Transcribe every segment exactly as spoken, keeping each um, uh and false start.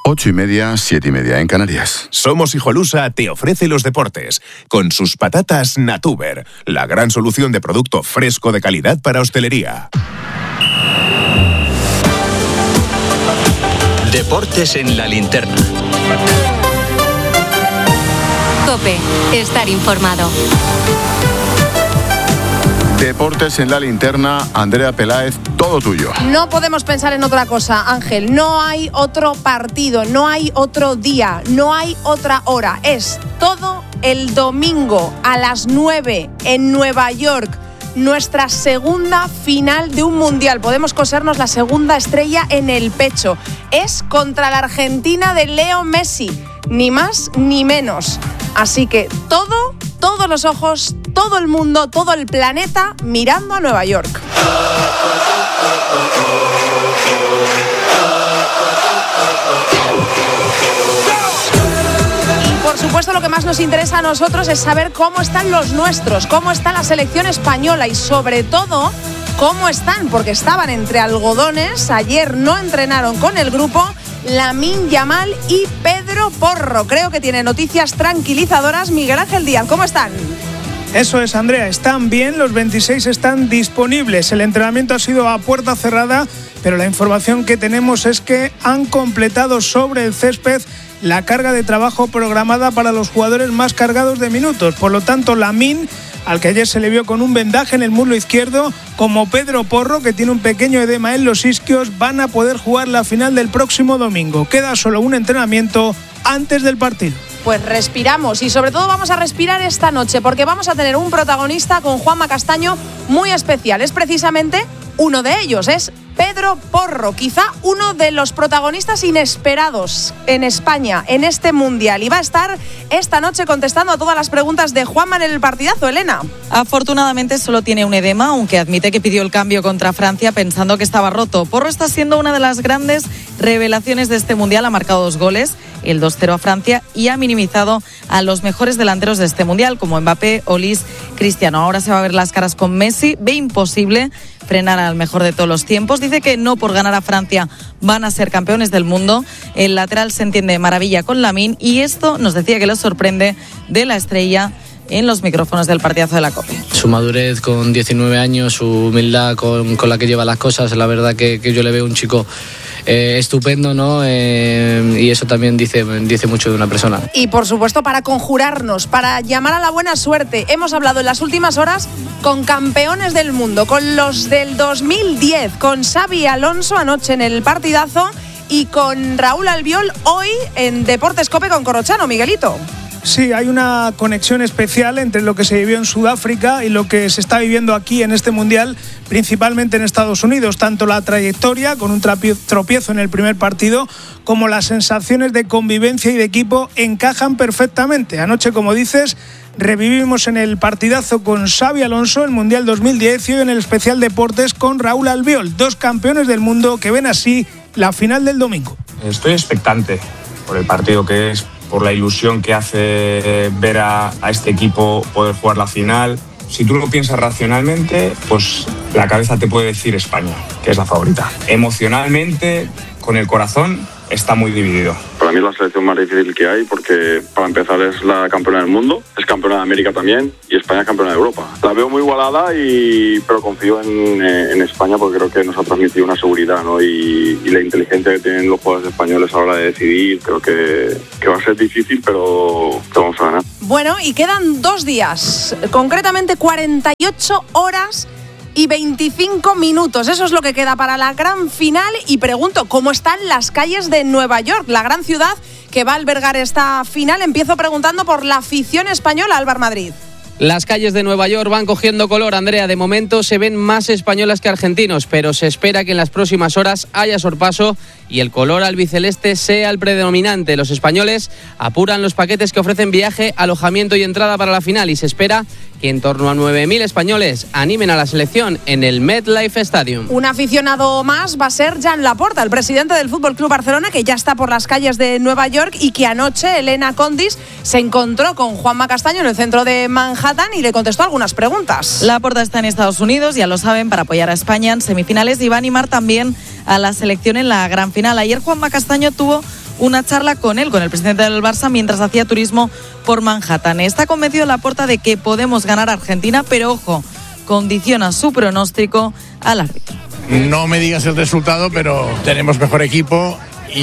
Ocho y media, siete y media en Canarias. Somos Hijolusa te ofrece los deportes con sus patatas Natuber, la gran solución de producto fresco de calidad para hostelería. Deportes en la linterna. COPE, estar informado. Deportes en la linterna, Andrea Peláez, todo tuyo. No podemos pensar en otra cosa, Ángel. No hay otro partido, no hay otro día, no hay otra hora. Es todo el domingo a las nueve en Nueva York. Nuestra segunda final de un mundial. Podemos cosernos la segunda estrella en el pecho. Es contra la Argentina de Leo Messi. Ni más ni menos. Así que todo, todos los ojos, todo el mundo, todo el planeta mirando a Nueva York. Y por supuesto lo que más nos interesa a nosotros es saber cómo están los nuestros, cómo está la selección española y sobre todo cómo están, porque estaban entre algodones, ayer no entrenaron con el grupo Lamine Yamal y Pedro Porro. Creo que tiene noticias tranquilizadoras. Miguel Ángel Díaz, ¿cómo están? Eso es, Andrea, están bien, los veintiséis están disponibles. El entrenamiento ha sido a puerta cerrada, pero la información que tenemos es que han completado sobre el césped la carga de trabajo programada para los jugadores más cargados de minutos. Por lo tanto, Lamine, al que ayer se le vio con un vendaje en el muslo izquierdo, como Pedro Porro, que tiene un pequeño edema en los isquios, van a poder jugar la final del próximo domingo. Queda solo un entrenamiento antes del partido. Pues respiramos y sobre todo vamos a respirar esta noche porque vamos a tener un protagonista con Juanma Castaño muy especial. Es precisamente uno de ellos, es Pedro Porro, quizá uno de los protagonistas inesperados en España en este Mundial. Y va a estar esta noche contestando a todas las preguntas de Juanma en el partidazo, Elena. Afortunadamente solo tiene un edema, aunque admite que pidió el cambio contra Francia pensando que estaba roto. Porro está siendo una de las grandes revelaciones de este Mundial, ha marcado dos goles, el dos cero a Francia, y ha minimizado a los mejores delanteros de este Mundial, como Mbappé, Olís, Cristiano. Ahora se va a ver las caras con Messi, ve imposible frenar al mejor de todos los tiempos. Dice que no por ganar a Francia van a ser campeones del mundo. El lateral se entiende de maravilla con Lamine y esto nos decía que lo sorprende de la estrella en los micrófonos del partidazo de la COPE. Su madurez con diecinueve años, su humildad con, con la que lleva las cosas, la verdad que, que yo le veo un chico Eh, estupendo, ¿no? Eh, y eso también dice, dice mucho de una persona. Y por supuesto para conjurarnos, para llamar a la buena suerte. Hemos hablado en las últimas horas con campeones del mundo, con los del dos mil diez, con Xabi Alonso anoche en el partidazo y con Raúl Albiol hoy en Deportes COPE con Corrochano. Miguelito. Sí, hay una conexión especial entre lo que se vivió en Sudáfrica y lo que se está viviendo aquí en este Mundial, principalmente en Estados Unidos. Tanto la trayectoria, con un tropiezo en el primer partido, como las sensaciones de convivencia y de equipo encajan perfectamente. Anoche, como dices, revivimos en el partidazo con Xabi Alonso, el Mundial dos mil diez, y hoy en el especial Deportes con Raúl Albiol, dos campeones del mundo que ven así la final del domingo. Estoy expectante por el partido que es, por la ilusión que hace ver a, a este equipo poder jugar la final. Si tú lo piensas racionalmente, pues la cabeza te puede decir España, que es la favorita. Emocionalmente, con el corazón, está muy dividido. Para mí es la selección más difícil que hay porque, para empezar, es la campeona del mundo, es campeona de América también y España es campeona de Europa. La veo muy igualada, y, pero confío en, en España porque creo que nos ha transmitido una seguridad, ¿no? y, y la inteligencia que tienen los jugadores españoles a la hora de decidir. Creo que, que va a ser difícil, pero que vamos a ganar. Bueno, y quedan dos días, concretamente cuarenta y ocho horas y veinticinco minutos. Eso es lo que queda para la gran final. Y pregunto, ¿cómo están las calles de Nueva York, la gran ciudad que va a albergar esta final? Empiezo preguntando por la afición española, Álvaro Madrid. Las calles de Nueva York van cogiendo color, Andrea. De momento se ven más españolas que argentinos, pero se espera que en las próximas horas haya sorpaso y el color albiceleste sea el predominante. Los españoles apuran los paquetes que ofrecen viaje, alojamiento y entrada para la final, y se espera que en torno a nueve mil españoles animen a la selección en el MetLife Stadium. Un aficionado más va a ser Jan Laporta, el presidente del F C Barcelona, que ya está por las calles de Nueva York y que anoche Elena Condis se encontró con Juanma Castaño en el centro de Manhattan y le contestó algunas preguntas. Laporta está en Estados Unidos, ya lo saben, para apoyar a España en semifinales y va a animar también a la selección en la gran final. Ayer Juanma Castaño tuvo una charla con él, con el presidente del Barça, mientras hacía turismo por Manhattan. Está convencido Laporta de que podemos ganar a Argentina, pero ojo, condiciona su pronóstico al árbitro. No me digas el resultado, pero tenemos mejor equipo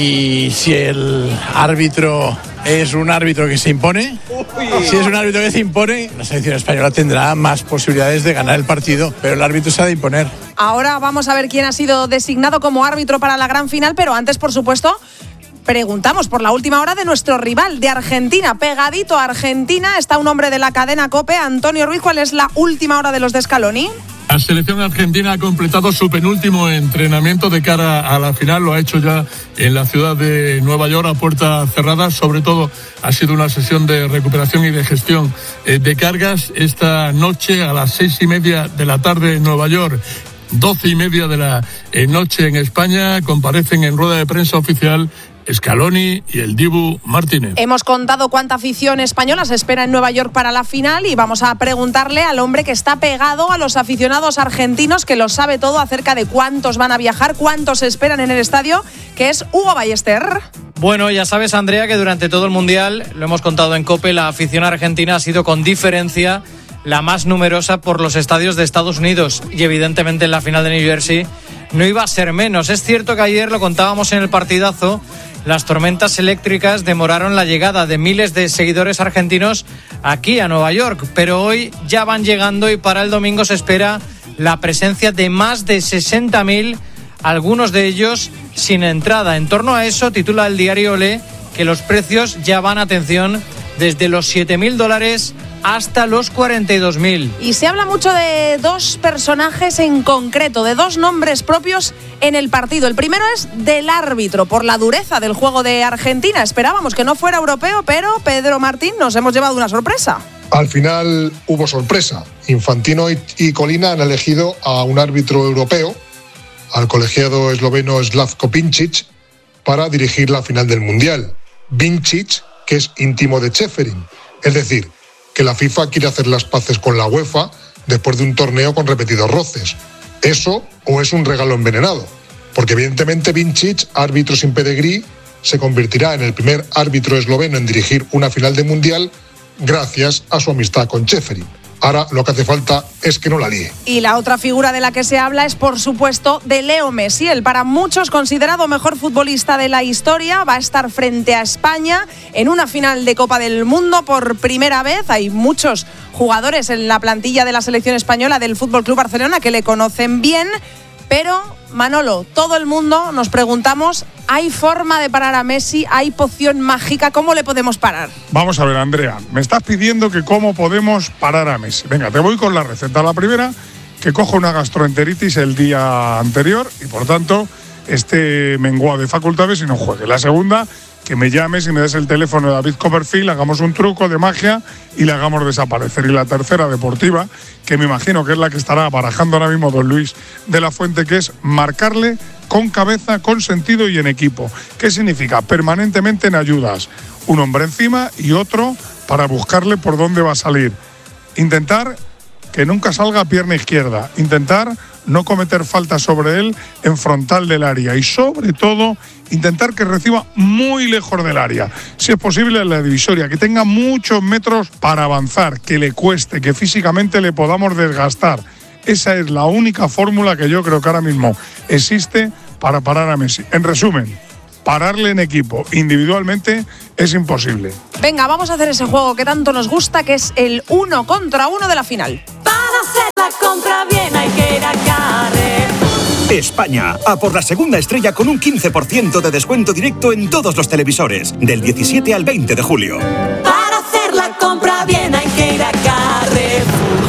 y si el árbitro es un árbitro que se impone, si es un árbitro que se impone, la selección española tendrá más posibilidades de ganar el partido, pero el árbitro se ha de imponer. Ahora vamos a ver quién ha sido designado como árbitro para la gran final, pero antes, por supuesto, preguntamos por la última hora de nuestro rival de Argentina. Pegadito a Argentina está un hombre de la cadena COPE, Antonio Ruiz. ¿Cuál es la última hora de los de Scaloni? La selección argentina ha completado su penúltimo entrenamiento de cara a la final. Lo ha hecho ya en la ciudad de Nueva York a puerta cerrada. Sobre todo ha sido una sesión de recuperación y de gestión de cargas. Esta noche a las seis y media de la tarde en Nueva York, doce y media de la noche en España, comparecen en rueda de prensa oficial Scaloni y el Dibu Martínez. Hemos contado cuánta afición española se espera en Nueva York para la final y vamos a preguntarle al hombre que está pegado a los aficionados argentinos, que lo sabe todo acerca de cuántos van a viajar, cuántos se esperan en el estadio, que es Hugo Ballester. Bueno, ya sabes, Andrea, que durante todo el Mundial, lo hemos contado en COPE, la afición argentina ha sido con diferencia la más numerosa por los estadios de Estados Unidos y evidentemente en la final de New Jersey no iba a ser menos. Es cierto que ayer lo contábamos en el partidazo, las tormentas eléctricas demoraron la llegada de miles de seguidores argentinos aquí a Nueva York, pero hoy ya van llegando y para el domingo se espera la presencia de más de sesenta mil, algunos de ellos sin entrada. En torno a eso titula el diario Olé que los precios ya van, atención, desde los siete mil dólares hasta los cuarenta y dos mil. Y se habla mucho de dos personajes en concreto, de dos nombres propios en el partido. El primero es del árbitro, por la dureza del juego de Argentina. Esperábamos que no fuera europeo, pero Pedro Martín, nos hemos llevado una sorpresa. Al final hubo sorpresa. Infantino y, y Colina han elegido a un árbitro europeo, al colegiado esloveno Slavko Vincic, para dirigir la final del Mundial. Vincic, que es íntimo de Čeferin. Es decir, que la FIFA quiere hacer las paces con la UEFA después de un torneo con repetidos roces. Eso o es un regalo envenenado, porque evidentemente Vincic, árbitro sin pedigrí, se convertirá en el primer árbitro esloveno en dirigir una final de Mundial gracias a su amistad con Čeferin. Ahora lo que hace falta es que no la líe. Y la otra figura de la que se habla es, por supuesto, de Leo Messi. El para muchos considerado mejor futbolista de la historia va a estar frente a España en una final de Copa del Mundo por primera vez. Hay muchos jugadores en la plantilla de la selección española del F C Barcelona que le conocen bien, pero Manolo, todo el mundo nos preguntamos, ¿hay forma de parar a Messi? ¿Hay poción mágica? ¿Cómo le podemos parar? Vamos a ver, Andrea, me estás pidiendo que cómo podemos parar a Messi. Venga, te voy con la receta. La primera, que coja una gastroenteritis el día anterior y por tanto esté menguado de facultades y no juegue. La segunda, que me llames y me des el teléfono de David Copperfield, hagamos un truco de magia y le hagamos desaparecer. Y la tercera, deportiva, que me imagino que es la que estará barajando ahora mismo don Luis de la Fuente, que es marcarle con cabeza, con sentido y en equipo. ¿Qué significa? Permanentemente en ayudas. Un hombre encima y otro para buscarle por dónde va a salir. Intentar que nunca salga a pierna izquierda. Intentar no cometer falta sobre él en frontal del área y sobre todo intentar que reciba muy lejos del área, si es posible en la divisoria, que tenga muchos metros para avanzar, que le cueste, que físicamente le podamos desgastar. Esa es la única fórmula que yo creo que ahora mismo existe para parar a Messi. En resumen, pararle en equipo, individualmente, es imposible. Venga, vamos a hacer ese juego que tanto nos gusta, que es el uno contra uno de la final. Para hacer la compra bien hay que ir a Carrefour. España, a por la segunda estrella con un quince por ciento de descuento directo en todos los televisores, del diecisiete al veinte de julio. Para hacer la compra bien hay que ir a Carrefour.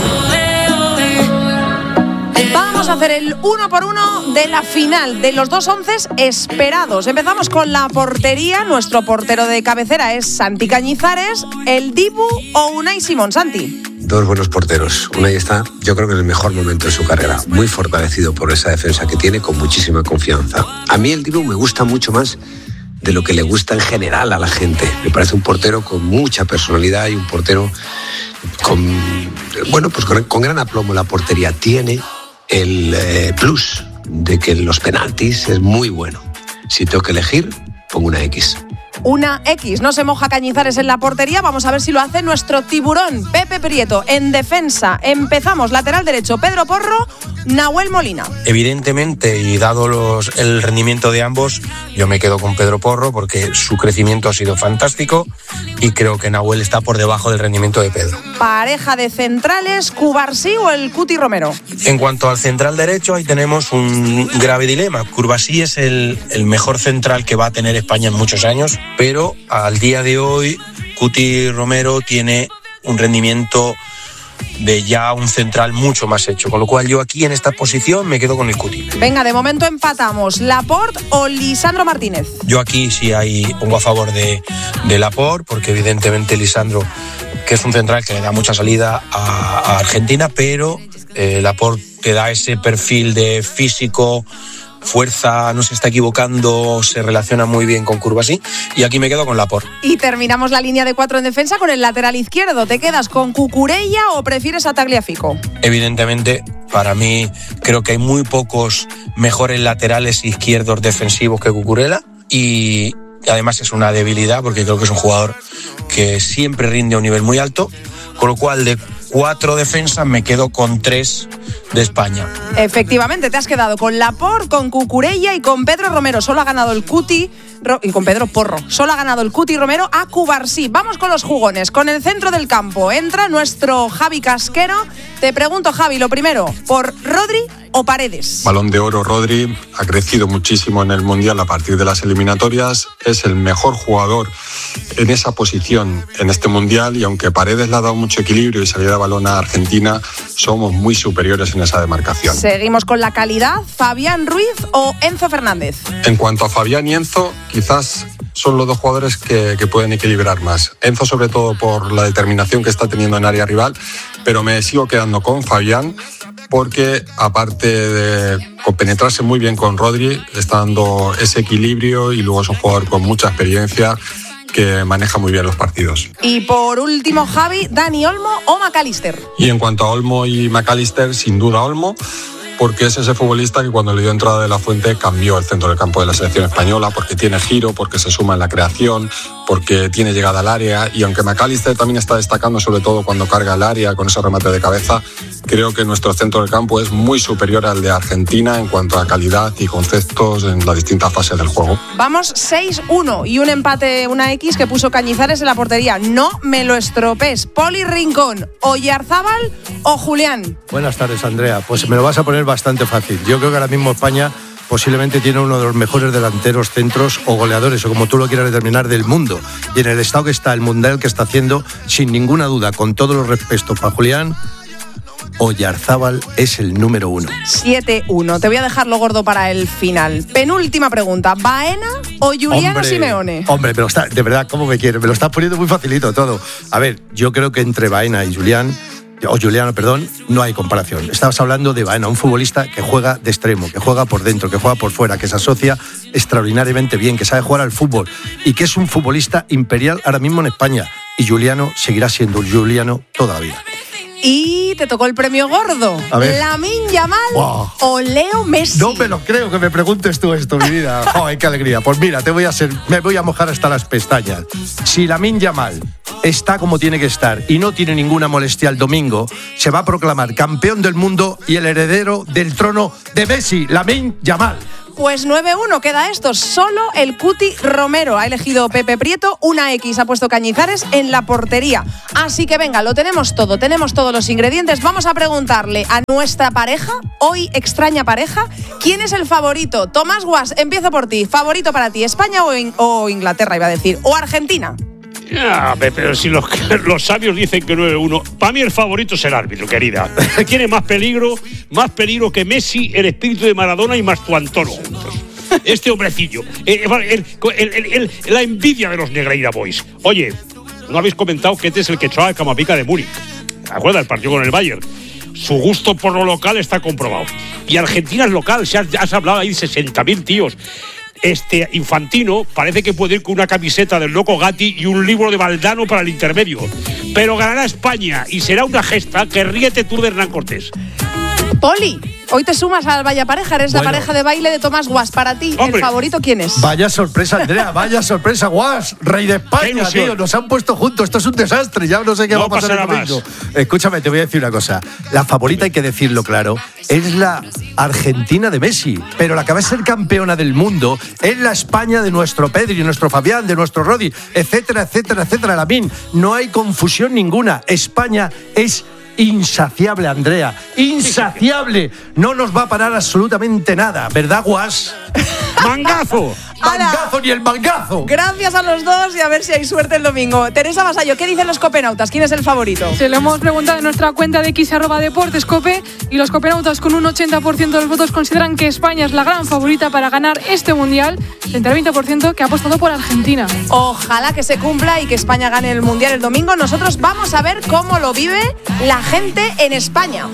Vamos a hacer el uno por uno de la final de los dos onces esperados. Empezamos con la portería. Nuestro portero de cabecera es Santi Cañizares, el Dibu o Unai Simón. Santi. Dos buenos porteros. Unai está, yo creo que en el mejor momento de su carrera, muy fortalecido por esa defensa que tiene, con muchísima confianza. A mí el Dibu me gusta mucho más de lo que le gusta en general a la gente. Me parece un portero con mucha personalidad y un portero con, bueno, pues con, con gran aplomo. La portería tiene el eh, plus de que en los penaltis es muy bueno. Si tengo que elegir, pongo una X. una X. No se moja Cañizares en la portería. Vamos a ver si lo hace nuestro tiburón, Pepe Prieto. En defensa, empezamos. Lateral derecho, Pedro Porro, Nahuel Molina. Evidentemente, y dado los, el rendimiento de ambos, yo me quedo con Pedro Porro porque su crecimiento ha sido fantástico y creo que Nahuel está por debajo del rendimiento de Pedro. Pareja de centrales, Cubarsí o el Cuti Romero. En cuanto al central derecho, ahí tenemos un grave dilema. Cubarsí es el, el mejor central que va a tener España en muchos años, pero al día de hoy Cuti Romero tiene un rendimiento de ya un central mucho más hecho, con lo cual yo aquí en esta posición me quedo con el Cuti. Venga, de momento empatamos. ¿Laporte o Lisandro Martínez? Yo aquí sí ahí pongo a favor de, de Laporte, porque evidentemente Lisandro, que es un central que le da mucha salida a, a Argentina, pero eh, Laporte te da ese perfil de físico, fuerza, no se está equivocando, se relaciona muy bien con Cubarsí, y aquí me quedo con Laporte. Y terminamos la línea de cuatro en defensa con el lateral izquierdo. ¿Te quedas con Cucurella o prefieres a Tagliafico? Evidentemente, para mí creo que hay muy pocos mejores laterales izquierdos defensivos que Cucurella, y además es una debilidad porque creo que es un jugador que siempre rinde a un nivel muy alto, con lo cual de cuatro defensas me quedo con tres de España. Efectivamente, te has quedado con Laporte, con Cucurella y con Pedro Romero. Solo ha ganado el Cuti y con Pedro Porro. Solo ha ganado el Cuti Romero a Cubarsí. Vamos con los jugones, con el centro del campo. Entra nuestro Javi Casquero. Te pregunto, Javi, lo primero, ¿por Rodri o Paredes? Balón de oro Rodri, ha crecido muchísimo en el Mundial a partir de las eliminatorias. Es el mejor jugador en esa posición en este Mundial, y aunque Paredes le ha dado mucho equilibrio y salida de balón a Argentina, somos muy superiores en esa demarcación. Seguimos con la calidad. ¿Fabián Ruiz o Enzo Fernández? En cuanto a Fabián y Enzo, quizás son los dos jugadores que, que pueden equilibrar más. Enzo sobre todo por la determinación que está teniendo en área rival, pero me sigo quedando con Fabián porque aparte de compenetrarse muy bien con Rodri, está dando ese equilibrio, y luego es un jugador con mucha experiencia que maneja muy bien los partidos. Y por último, Javi, ¿Dani Olmo o McAllister? Y en cuanto a Olmo y McAllister, sin duda Olmo, porque es ese futbolista que cuando le dio entrada de la Fuente cambió el centro del campo de la selección española, porque tiene giro, porque se suma en la creación, porque tiene llegada al área, y aunque McAllister también está destacando sobre todo cuando carga el área con ese remate de cabeza, creo que nuestro centro del campo es muy superior al de Argentina en cuanto a calidad y conceptos en las distintas fases del juego. Vamos seis uno y un empate, una X que puso Cañizares en la portería. No me lo estropees. Poli Rincón, Oyarzábal o Julián. Buenas tardes, Andrea. Pues me lo vas a poner bastante fácil. Yo creo que ahora mismo España posiblemente tiene uno de los mejores delanteros, centros o goleadores, o como tú lo quieras determinar, del mundo. Y en el estado que está, el mundial que está haciendo, sin ninguna duda, con todos los respetos para Julián, Oyarzábal es el número uno. siete uno. Te voy a dejarlo gordo para el final. Penúltima pregunta. ¿Baena o Juliano hombre, Simeone? Hombre, pero está, de verdad, ¿cómo me quieres? Me lo estás poniendo muy facilito todo. A ver, yo creo que entre Baena y Julián, o Juliano, perdón, no hay comparación. Estabas hablando de Baena, un futbolista que juega de extremo, que juega por dentro, que juega por fuera, que se asocia extraordinariamente bien, que sabe jugar al fútbol y que es un futbolista imperial ahora mismo en España. Y Juliano seguirá siendo Juliano toda la vida. Y te tocó el premio gordo. Lamine Yamal wow. o Leo Messi. No me lo creo que me preguntes tú esto, mi vida. ¡Ay, qué alegría! Pues mira, te voy a hacer, me voy a mojar hasta las pestañas. Si Lamine Yamal está como tiene que estar y no tiene ninguna molestia el domingo, se va a proclamar campeón del mundo y el heredero del trono de Messi, Lamine Yamal. Pues nueve uno queda esto. Solo el Cuti Romero ha elegido Pepe Prieto. Una X ha puesto Cañizares en la portería. Así que venga, lo tenemos todo. Tenemos todos los ingredientes. Vamos a preguntarle a nuestra pareja, hoy extraña pareja, ¿quién es el favorito? Tomás Guas, empiezo por ti. ¿Favorito para ti, España o, in- o Inglaterra, iba a decir? ¿O Argentina? Ah, pero si los, los sabios dicen que nueve uno, para mí el favorito es el árbitro, querida. Tiene más peligro, más peligro que Messi, el espíritu de Maradona y Mastuantono juntos. Este hombrecillo, el, el, el, el, la envidia de los Negreira Boys. Oye, no habéis comentado que este es el que echaba el Camapica de Múnich. ¿Te acuerdas? El partido con el Bayern. Su gusto por lo local está comprobado. Y Argentina es local, se has, has hablado ahí de sesenta mil tíos. Este Infantino parece que puede ir con una camiseta del loco Gatti y un libro de Valdano para el intermedio. Pero ganará España y será una gesta que ríete tú de Hernán Cortés. Poli, Hoy te sumas al Vaya Pareja, eres Bueno. la pareja de baile de Tomás Guas. Para ti, Hombre. ¿el favorito quién es? Vaya sorpresa, Andrea, vaya sorpresa, Guas, rey de España, ilusión. tío, nos han puesto juntos, esto es un desastre, ya no sé qué No va a pasar el pasará domingo. Escúchame, te voy a decir una cosa, la favorita, hay que decirlo claro, es la Argentina de Messi, pero la que va a ser campeona del mundo es la España de nuestro Pedri, de nuestro Fabián, de nuestro Rodi, etcétera, etcétera, etcétera, Lamín, no hay confusión ninguna, España es insaciable, Andrea, insaciable, no nos va a parar absolutamente nada, ¿verdad, Guas? ¡Mangazo! ¡Mangazo ni el mangazo! Gracias a los dos y a ver si hay suerte el domingo. Teresa Vasallo, ¿qué dicen los copenautas? ¿Quién es el favorito? Se lo hemos preguntado en nuestra cuenta de X arroba deportes cope y los copenautas con un ochenta por ciento de los votos consideran que España es la gran favorita para ganar este mundial, frente al veinte por ciento que ha apostado por Argentina. Ojalá que se cumpla y que España gane el mundial el domingo. Nosotros vamos a ver cómo lo vive la gente en España.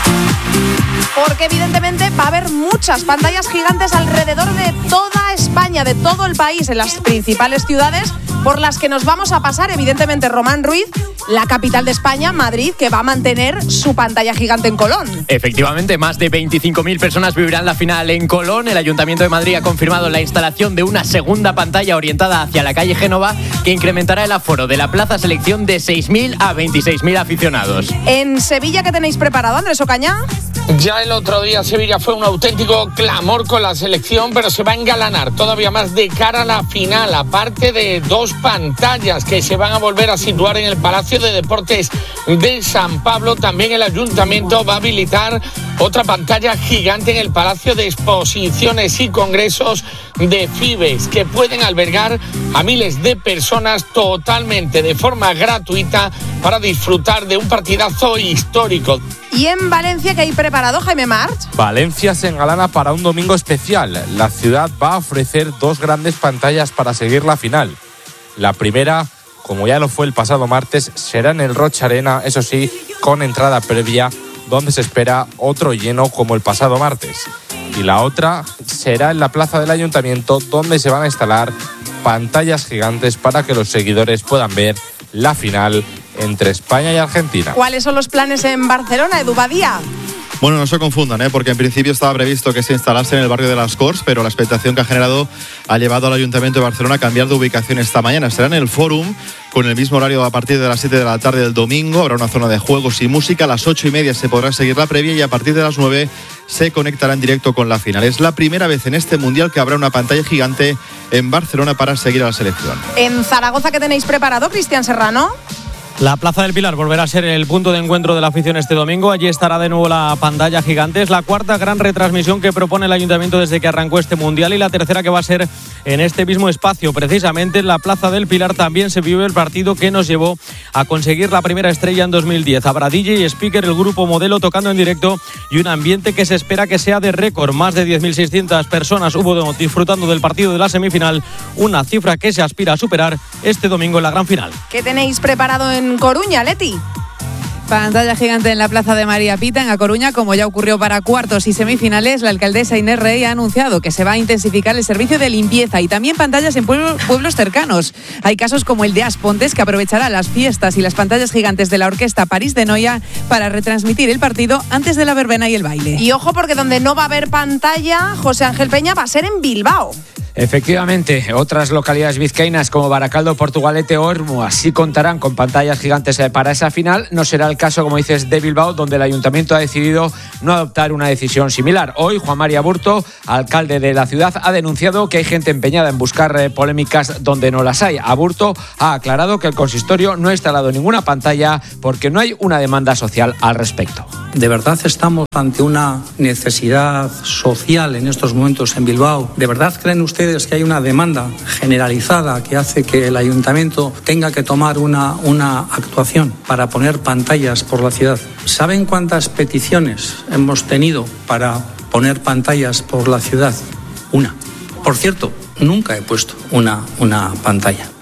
Porque evidentemente va a haber muchas pantallas gigantes alrededor de toda España, de todo el país, en las principales ciudades por las que nos vamos a pasar. Evidentemente Román Ruiz, la capital de España, Madrid, que va a mantener su pantalla gigante en Colón. Efectivamente, más de veinticinco mil personas vivirán la final en Colón. El Ayuntamiento de Madrid ha confirmado la instalación de una segunda pantalla orientada hacia la calle Génova que incrementará el aforo de la Plaza Selección de seis mil a veintiséis mil aficionados. En Sevilla, ¿qué tenéis preparado, Andrés Ocaña? Ya el otro día Sevilla fue un auténtico clamor con la selección, pero se va a engalanar todavía más de cara a la final, aparte de dos pantallas que se van a volver a situar en el Palacio de Deportes de San Pablo. También el Ayuntamiento va a habilitar otra pantalla gigante en el Palacio de Exposiciones y Congresos de Fibes, que pueden albergar a miles de personas totalmente de forma gratuita para disfrutar de un partidazo histórico. Y en Valencia, ¿qué hay preparado, Jaime March? Valencia se engalana para un domingo especial. La ciudad va a ofrecer dos grandes pantallas para seguir la final. La primera, como ya lo fue el pasado martes, será en el Rocha Arena, eso sí, con entrada previa, donde se espera otro lleno como el pasado martes. Y la otra será en la plaza del Ayuntamiento, donde se van a instalar pantallas gigantes para que los seguidores puedan ver la final entre España y Argentina. ¿Cuáles son los planes en Barcelona, Edu Badía? Bueno, no se confundan, ¿eh? Porque en principio estaba previsto que se instalase en el barrio de Las Corts, pero la expectación que ha generado ha llevado al Ayuntamiento de Barcelona a cambiar de ubicación esta mañana. Será en el Fórum, con el mismo horario a partir de las siete de la tarde del domingo. Habrá una zona de juegos y música. A las ocho y media se podrá seguir la previa y a partir de las nueve se conectará en directo con la final. Es la primera vez en este Mundial que habrá una pantalla gigante en Barcelona para seguir a la selección. En Zaragoza, ¿qué tenéis preparado, Cristian Serrano? La Plaza del Pilar volverá a ser el punto de encuentro de la afición este domingo. Allí estará de nuevo la pantalla gigante. Es la cuarta gran retransmisión que propone el Ayuntamiento desde que arrancó este Mundial y la tercera que va a ser en este mismo espacio. Precisamente en la Plaza del Pilar también se vive el partido que nos llevó a conseguir la primera estrella en dos mil diez. Habrá D J y speaker, el grupo Modelo tocando en directo y un ambiente que se espera que sea de récord. Más de diez mil seiscientas personas hubo disfrutando del partido de la semifinal, una cifra que se aspira a superar este domingo en la gran final. ¿Qué tenéis preparado en Coruña, Leti? Pantalla gigante en la Plaza de María Pita, en A Coruña, como ya ocurrió para cuartos y semifinales. La alcaldesa Inés Rey ha anunciado que se va a intensificar el servicio de limpieza y también pantallas en pueblo, pueblos cercanos. Hay casos como el de Aspontes, que aprovechará las fiestas y las pantallas gigantes de la orquesta París de Noia para retransmitir el partido antes de la verbena y el baile. Y ojo, porque donde no va a haber pantalla, José Ángel Peña, va a ser en Bilbao. Efectivamente, otras localidades vizcaínas como Baracaldo, Portugalete o Ormu así contarán con pantallas gigantes para esa final. No será el caso, como dices, de Bilbao, donde el Ayuntamiento ha decidido no adoptar una decisión similar. Hoy, Juan Mari Aburto, alcalde de la ciudad, ha denunciado que hay gente empeñada en buscar eh, polémicas donde no las hay. Aburto ha aclarado que el consistorio no ha instalado ninguna pantalla porque no hay una demanda social al respecto. ¿De verdad estamos ante una necesidad social en estos momentos en Bilbao? ¿De verdad creen ustedes que hay una demanda generalizada que hace que el ayuntamiento tenga que tomar una, una actuación para poner pantallas por la ciudad? ¿Saben cuántas peticiones hemos tenido para poner pantallas por la ciudad? Una. Por cierto, nunca he puesto una, una pantalla.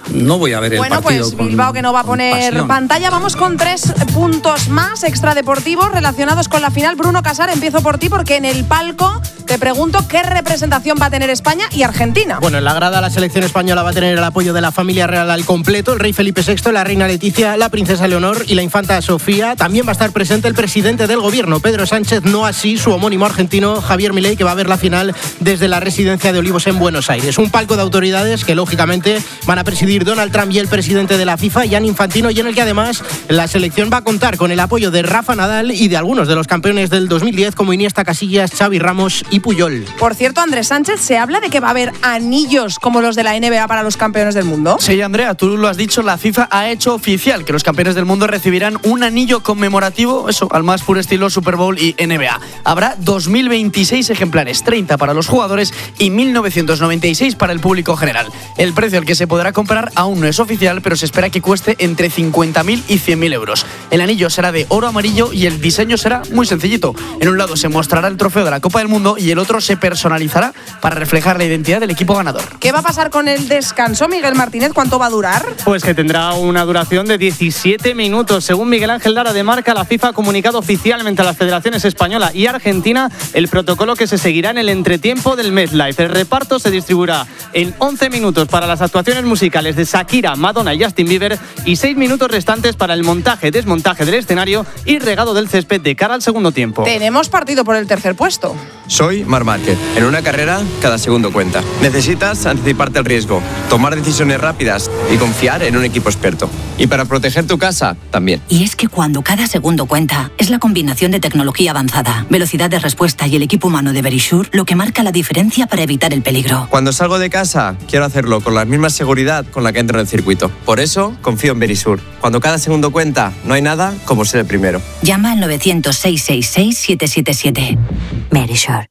no voy a ver el bueno, partido. Pues con, Bilbao que no va a poner pasión. pantalla. Vamos con tres puntos más extradeportivos relacionados con la final. Bruno Casar, empiezo por ti porque en el palco te pregunto qué representación va a tener España y Argentina. Bueno, en la grada la selección española va a tener el apoyo de la familia real al completo, el rey Felipe sexto, la reina Leticia, la princesa Leonor y la infanta Sofía. También va a estar presente el presidente del gobierno, Pedro Sánchez, no así su homónimo argentino, Javier Milei, que va a ver la final desde la residencia de Olivos en Buenos Aires. Un palco de autoridades que, lógicamente, van a presidir Donald Trump y el presidente de la FIFA, Gianni Infantino, y en el que además la selección va a contar con el apoyo de Rafa Nadal y de algunos de los campeones del dos mil diez como Iniesta, Casillas, Xavi Ramos y Puyol. Por cierto, Andrés Sánchez, ¿se habla de que va a haber anillos como los de la N B A para los campeones del mundo? Sí, Andrea, tú lo has dicho, la FIFA ha hecho oficial que los campeones del mundo recibirán un anillo conmemorativo, eso, al más puro estilo Super Bowl y N B A. Habrá dos mil veintiséis ejemplares, treinta para los jugadores y mil novecientos noventa y seis para el público general. El precio al que se podrá comprar aún no es oficial, pero se espera que cueste entre cincuenta mil y cien mil euros. El anillo será de oro amarillo y el diseño será muy sencillito. En un lado se mostrará el trofeo de la Copa del Mundo y el otro se personalizará para reflejar la identidad del equipo ganador. ¿Qué va a pasar con el descanso, Miguel Martínez? ¿Cuánto va a durar? Pues que tendrá una duración de diecisiete minutos. Según Miguel Ángel Lara de Marca, la FIFA ha comunicado oficialmente a las federaciones española y argentina el protocolo que se seguirá en el entretiempo del MetLife. El reparto se distribuirá en once minutos para las actuaciones musicales de Shakira, Madonna y Justin Bieber y seis minutos restantes para el montaje, desmontaje del escenario y regado del césped de cara al segundo tiempo. Tenemos partido por el tercer puesto. Soy Marc Márquez. En una carrera, cada segundo cuenta. Necesitas anticiparte al riesgo, tomar decisiones rápidas y confiar en un equipo experto. Y para proteger tu casa, también. Y es que cuando cada segundo cuenta, es la combinación de tecnología avanzada, velocidad de respuesta y el equipo humano de Verisure lo que marca la diferencia para evitar el peligro. Cuando salgo de casa, quiero hacerlo con la misma seguridad con la que entro en el circuito. Por eso, confío en Verisure. Cuando cada segundo cuenta, no hay nada como ser el primero. Llama al novecientos, seiscientos sesenta y seis, siete siete siete. Verisure.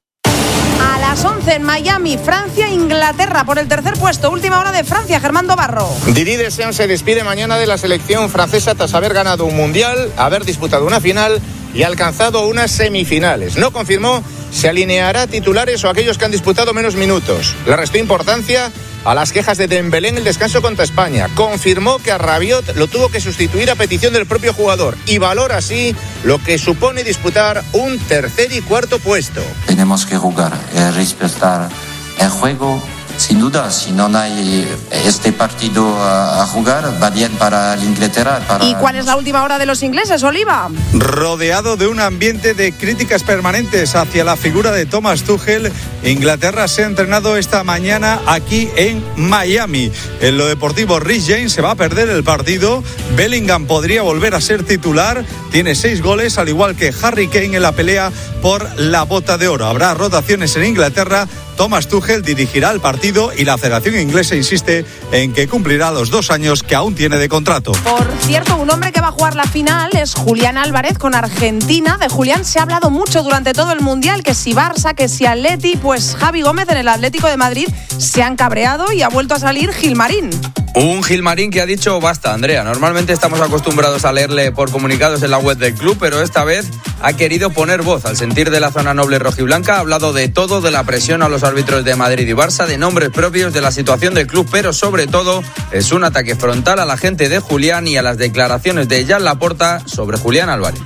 A las once en Miami, Francia, Inglaterra por el tercer puesto. Última hora de Francia, Germán Dobarro. Didier Deschamps se despide mañana de la selección francesa tras haber ganado un mundial, haber disputado una final y alcanzado unas semifinales. No confirmó si alineará titulares o aquellos que han disputado menos minutos. Le restó importancia a las quejas de Dembélé en el descanso contra España. Confirmó que a Rabiot lo tuvo que sustituir a petición del propio jugador y valora así lo que supone disputar un tercer y cuarto puesto. Tenemos que jugar, eh, respetar el juego. Sin duda, si no hay este partido a, a jugar, va bien para Inglaterra. Para... ¿Y cuál es la última hora de los ingleses, Oliva? Rodeado de un ambiente de críticas permanentes hacia la figura de Thomas Tuchel, Inglaterra se ha entrenado esta mañana aquí en Miami. En lo deportivo, Reece James se va a perder el partido. Bellingham podría volver a ser titular. Tiene seis goles, al igual que Harry Kane en la pelea por la bota de oro. Habrá rotaciones en Inglaterra. Thomas Tuchel dirigirá el partido y la Federación Inglesa insiste en que cumplirá los dos años que aún tiene de contrato. Por cierto, un hombre que va a jugar la final es Julián Álvarez con Argentina. De Julián se ha hablado mucho durante todo el Mundial, que si Barça, que si Atleti, pues Javi Gómez en el Atlético de Madrid se han cabreado y ha vuelto a salir Gilmarín. Un Gilmarín que ha dicho basta, Andrea. Normalmente estamos acostumbrados a leerle por comunicados en la web del club, pero esta vez ha querido poner voz al sentir de la zona noble rojiblanca. Ha hablado de todo, de la presión a los árbitros de Madrid y Barça, de nombres propios, de la situación del club, pero sobre todo es un ataque frontal a la gente de Julián y a las declaraciones de Jan Laporta sobre Julián Álvarez.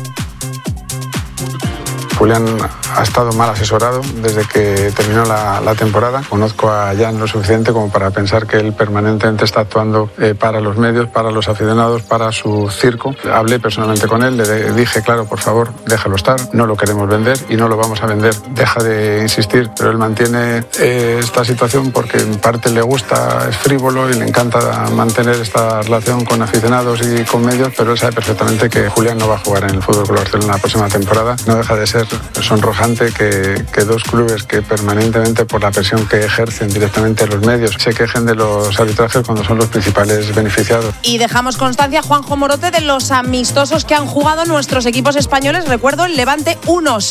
Julián ha estado mal asesorado desde que terminó la, la temporada. Conozco a Jan lo suficiente como para pensar que él permanentemente está actuando eh, para los medios, para los aficionados, para su circo. Hablé personalmente con él, le de, dije, claro, por favor, déjalo estar, no lo queremos vender y no lo vamos a vender. Deja de insistir, pero él mantiene eh, esta situación porque en parte le gusta, es frívolo y le encanta mantener esta relación con aficionados y con medios, pero él sabe perfectamente que Julián no va a jugar en el F C Barcelona la próxima temporada. No deja de ser sonrojante que, que dos clubes que permanentemente, por la presión que ejercen directamente los medios, se quejen de los arbitrajes cuando son los principales beneficiados. Y dejamos constancia, Juanjo Morote, de los amistosos que han jugado nuestros equipos españoles. Recuerdo el Levante uno,